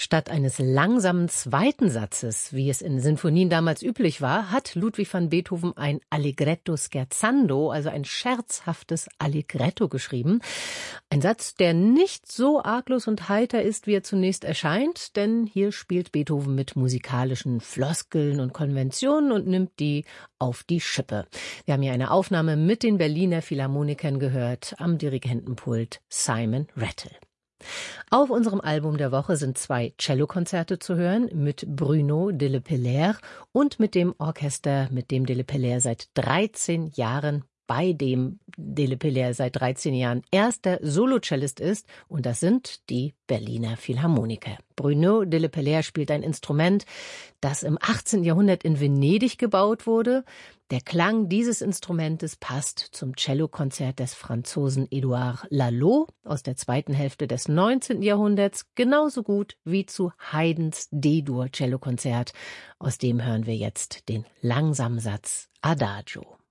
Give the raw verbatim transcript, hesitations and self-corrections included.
Statt eines langsamen zweiten Satzes, wie es in Sinfonien damals üblich war, hat Ludwig van Beethoven ein Allegretto scherzando, also ein scherzhaftes Allegretto geschrieben. Ein Satz, der nicht so arglos und heiter ist, wie er zunächst erscheint, denn hier spielt Beethoven mit musikalischen Floskeln und Konventionen und nimmt die auf die Schippe. Wir haben hier eine Aufnahme mit den Berliner Philharmonikern gehört, am Dirigentenpult Simon Rattle. Auf unserem Album der Woche sind zwei Cellokonzerte zu hören mit Bruno de Le Pellaire und mit dem Orchester, mit dem de Le Pellaire seit dreizehn Jahren bei dem de Le Pellaire seit dreizehn Jahren erster Solocellist ist, und das sind die Berliner Philharmoniker. Bruno de Le Pellaire spielt ein Instrument, das im achtzehnten Jahrhundert in Venedig gebaut wurde. Der Klang dieses Instrumentes passt zum Cellokonzert des Franzosen Édouard Lalo aus der zweiten Hälfte des neunzehnten Jahrhunderts genauso gut wie zu Haydns D-Dur-Cellokonzert. Aus dem hören wir jetzt den Langsamsatz Adagio.